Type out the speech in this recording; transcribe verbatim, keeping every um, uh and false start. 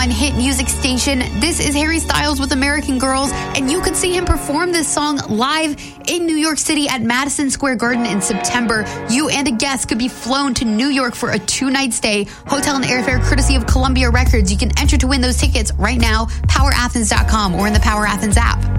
nine hit music station. This is Harry Styles with American Girls, and you could see him perform this song live in New York City at Madison Square Garden in September. You and a guest could be flown to New York for a two-night stay, hotel and airfare courtesy of Columbia Records. You can enter to win those tickets right now, power athens dot com or in the Power Athens app.